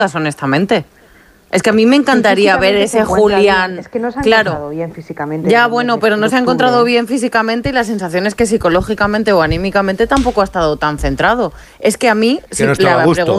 honestamente. Es que a mí me encantaría ver ese Julián. Es que no se ha encontrado bien físicamente. Ya, bueno, pero no se ha encontrado bien físicamente y la sensación es que psicológicamente o anímicamente tampoco ha estado tan centrado. Es que a mí, que no estaba a gusto.